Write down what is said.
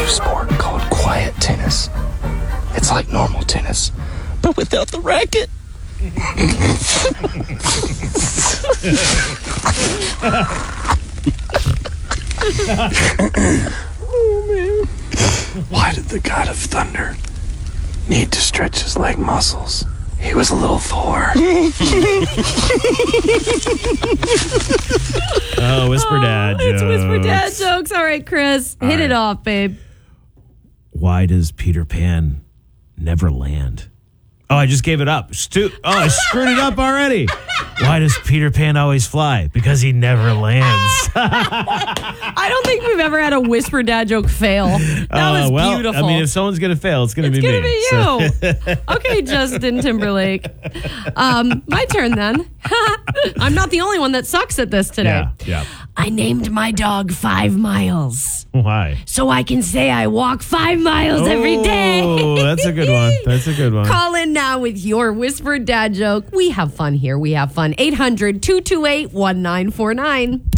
new sport called quiet tennis. It's like normal tennis, but without the racket. Oh, man. Why did the god of thunder need to stretch his leg muscles? He was a little Thor. Oh, Whisper Dad jokes. It's Whisper Dad jokes. All right, Chris, hit it off, babe. Why does Peter Pan never land? Oh, I just gave it up. I screwed it up already. Why does Peter Pan always fly? Because he never lands. I don't think we've ever had a Whisper Dad joke fail. That was beautiful. I mean, if someone's going to fail, it's going to be me. It's going to be you. Okay, Justin Timberlake. My turn then. I'm not the only one that sucks at this today. Yeah. I named my dog 5 Miles. Why? So I can say I walk 5 miles every day. Oh, that's a good one. Call in now with your Whisper Dad joke. We have fun here. We have fun. 800-228-1949.